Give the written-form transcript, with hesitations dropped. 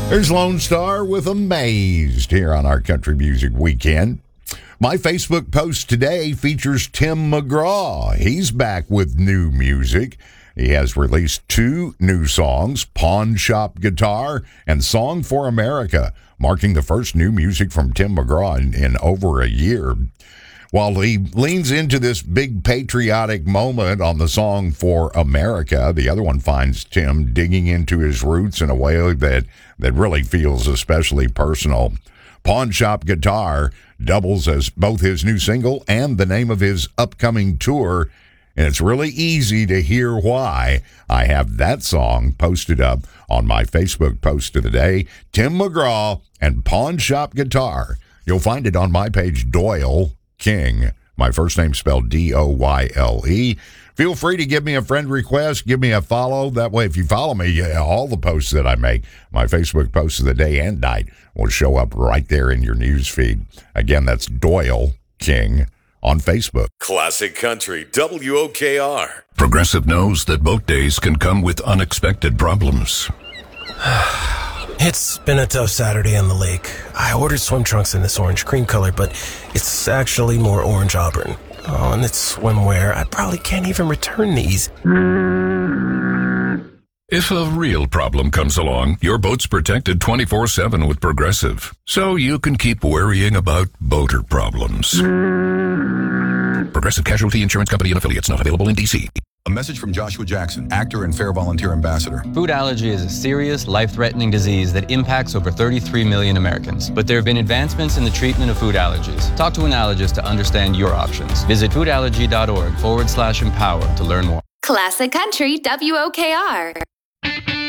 There's Lone Star with Amazed here on our Country Music Weekend. My Facebook post today features Tim McGraw. He's back with new music. He has released 2 new songs, Pawn Shop Guitar and Song for America, marking the first new music from Tim McGraw in over a year. While he leans into this big patriotic moment on the Song for America, the other one finds Tim digging into his roots in a way that really feels especially personal. Pawn Shop Guitar doubles as both his new single and the name of his upcoming tour, and it's really easy to hear why. I have that song posted up on my Facebook post of the day, Tim McGraw and Pawn Shop Guitar. You'll find it on my page, Doyle King. My first name spelled D-O-Y-L-E. Feel free to give me a friend request, give me a follow. That way, if you follow me, all the posts that I make, my Facebook posts of the day and night, will show up right there in your news feed. Again, that's Doyle King on Facebook. Classic Country, WOKR. Progressive knows that boat days can come with unexpected problems. It's been a tough Saturday on the lake. I ordered swim trunks in this orange cream color, but it's actually more orange auburn. Oh, and it's swimwear. I probably can't even return these. If a real problem comes along, your boat's protected 24/7 with Progressive, so you can keep worrying about boater problems. Progressive Casualty Insurance Company and Affiliates, not available in D.C. A message from Joshua Jackson, actor and Fair Volunteer Ambassador. Food allergy is a serious, life-threatening disease that impacts over 33 million Americans. But there have been advancements in the treatment of food allergies. Talk to an allergist to understand your options. Visit foodallergy.org/empower to learn more. Classic Country, WOKR.